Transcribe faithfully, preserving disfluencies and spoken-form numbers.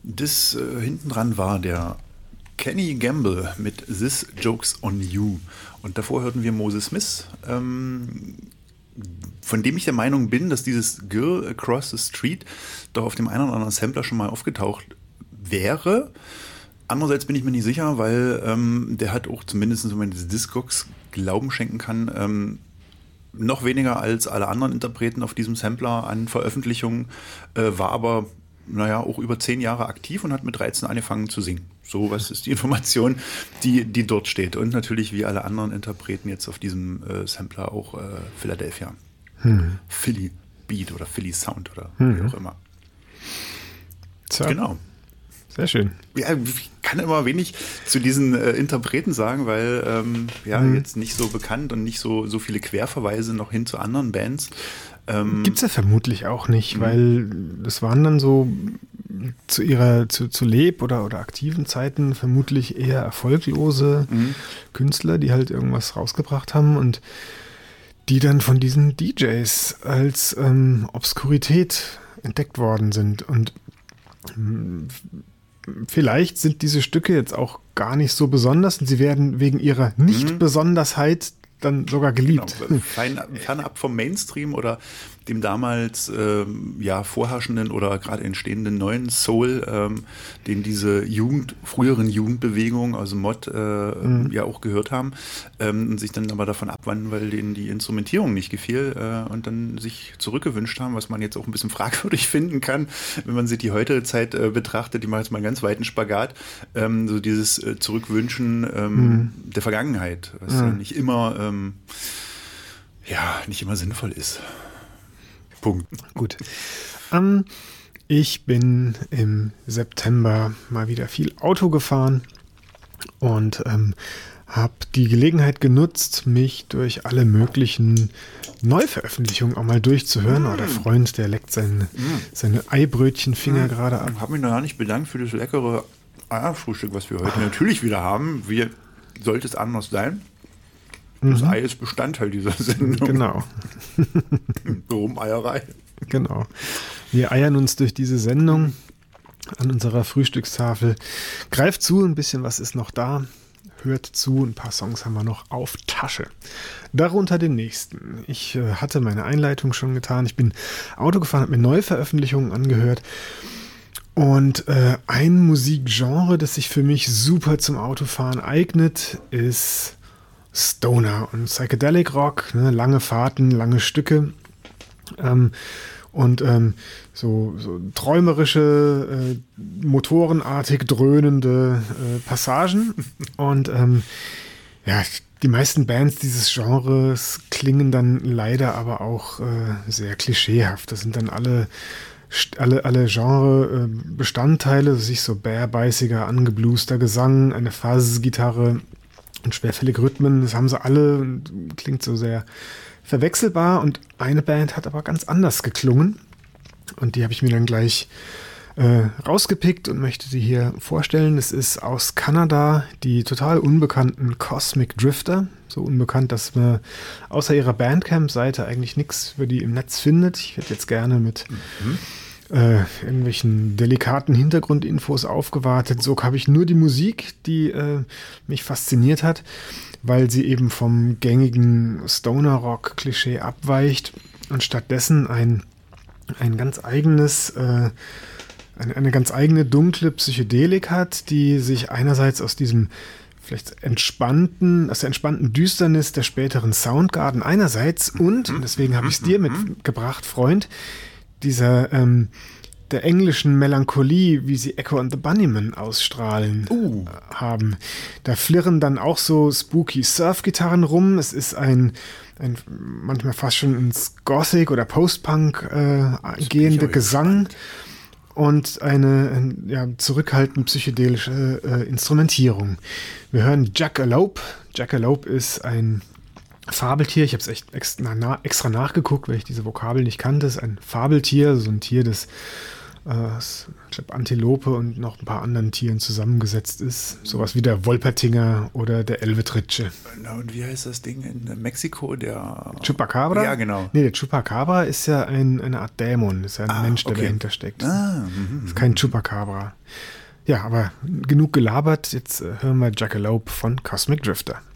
Das äh, hinten dran war der Kenny Gamble mit This Joke's on You. Und davor hörten wir Moses Smith, ähm, von dem ich der Meinung bin, dass dieses Girl Across the Street doch auf dem einen oder anderen Sampler schon mal aufgetaucht wäre. Andererseits bin ich mir nicht sicher, weil ähm, der hat auch zumindest, wenn man diese Discogs Glauben schenken kann, ähm, noch weniger als alle anderen Interpreten auf diesem Sampler an Veröffentlichungen, äh, war aber, naja, auch über zehn Jahre aktiv und hat mit dreizehn angefangen zu singen. So, was ist die Information, die, die dort steht. Und natürlich, wie alle anderen Interpreten jetzt auf diesem äh, Sampler, auch äh, Philadelphia. Hm. Philly Beat oder Philly Sound oder hm. wie auch immer. So. Genau. Sehr schön. Ja, ich kann immer wenig zu diesen äh, Interpreten sagen, weil ähm, ja mhm. jetzt nicht so bekannt und nicht so, so viele Querverweise noch hin zu anderen Bands. Ähm, Gibt es ja vermutlich auch nicht, mhm. weil das waren dann so zu ihrer zu, zu Leb- oder, oder aktiven Zeiten vermutlich eher erfolglose mhm. Künstler, die halt irgendwas rausgebracht haben und die dann von diesen D Js als ähm, Obskurität entdeckt worden sind. Und ähm, vielleicht sind diese Stücke jetzt auch gar nicht so besonders und sie werden wegen ihrer Nicht-Besondersheit dann sogar geliebt. Genau, fernab vom Mainstream oder dem damals ähm, ja, vorherrschenden oder gerade entstehenden neuen Soul, ähm, den diese Jugend, früheren Jugendbewegungen, also Mod, äh, mhm. ja auch gehört haben, ähm, und sich dann aber davon abwandten, weil denen die Instrumentierung nicht gefiel äh, und dann sich zurückgewünscht haben, was man jetzt auch ein bisschen fragwürdig finden kann, wenn man sich die heutige Zeit äh, betrachtet, die machen jetzt mal einen ganz weiten Spagat, ähm, so dieses äh, Zurückwünschen ähm, mhm. der Vergangenheit, was mhm. ja nicht immer ähm, ja, nicht immer sinnvoll ist. Punkt. Gut. Ähm, ich bin im September mal wieder viel Auto gefahren und ähm, habe die Gelegenheit genutzt, mich durch alle möglichen Neuveröffentlichungen auch mal durchzuhören. Mm. Oh, der Freund, der leckt seine, mm. seine Eibrötchenfinger mm. gerade ab. Ich habe mich noch gar nicht bedankt für das leckere Eierfrühstück, was wir heute Ach. natürlich wieder haben. Wie sollte es anders sein? Das mhm. Ei ist Bestandteil dieser Sendung. Genau. Rumeierei. Genau. Wir eiern uns durch diese Sendung an unserer Frühstückstafel. Greift zu, ein bisschen was ist noch da. Hört zu, ein paar Songs haben wir noch auf Tasche. Darunter den nächsten. Ich äh, hatte meine Einleitung schon getan. Ich bin Auto gefahren, habe mir Neuveröffentlichungen angehört. Und äh, ein Musikgenre, das sich für mich super zum Autofahren eignet, ist Stoner und Psychedelic Rock, ne, lange Fahrten, lange Stücke ähm, und ähm, so, so träumerische, äh, motorenartig dröhnende äh, Passagen. Und ähm, ja, die meisten Bands dieses Genres klingen dann leider aber auch äh, sehr klischeehaft. Das sind dann alle alle, alle Genre-Bestandteile, sich so bärbeißiger, angebluster Gesang, eine Fuzz-Gitarre und schwerfällige Rhythmen, das haben sie alle und klingt so sehr verwechselbar und eine Band hat aber ganz anders geklungen und die habe ich mir dann gleich äh, rausgepickt und möchte sie hier vorstellen. Es ist aus Kanada die total unbekannten Cosmic Drifter, so unbekannt, dass man außer ihrer Bandcamp-Seite eigentlich nichts über die im Netz findet. Ich hätte jetzt gerne mit mhm. Äh, irgendwelchen delikaten Hintergrundinfos aufgewartet. So habe ich nur die Musik, die äh, mich fasziniert hat, weil sie eben vom gängigen Stoner-Rock-Klischee abweicht und stattdessen ein, ein ganz eigenes, äh, eine, eine ganz eigene dunkle Psychedelik hat, die sich einerseits aus diesem vielleicht entspannten, aus der entspannten Düsternis der späteren Soundgarden einerseits und, und deswegen habe ich es dir mitgebracht, Freund, dieser, ähm, der englischen Melancholie, wie sie Echo and the Bunnymen ausstrahlen, uh. haben. Da flirren dann auch so spooky Surf-Gitarren rum. Es ist ein, ein manchmal fast schon ins Gothic oder Post-Punk äh, gehende Gesang und eine ein, ja, zurückhaltend psychedelische äh, Instrumentierung. Wir hören Jackalope. Jackalope ist ein Fabeltier, ich habe es echt extra, na, extra nachgeguckt, weil ich diese Vokabel nicht kannte. Es ist ein Fabeltier, so ein Tier, das äh, ich glaube Antilope und noch ein paar anderen Tieren zusammengesetzt ist. Sowas wie der Wolpertinger oder der Elvetritsche. Na, und wie heißt das Ding in Mexiko? Der Chupacabra? Ja, genau. Nee, der Chupacabra ist ja ein, eine Art Dämon, ist ja ein Ah, Mensch, der okay. dahinter steckt. Ah, mhm, ist kein Chupacabra. Ja, aber genug gelabert, jetzt äh, hören wir Jackalope von Cosmic Drifter.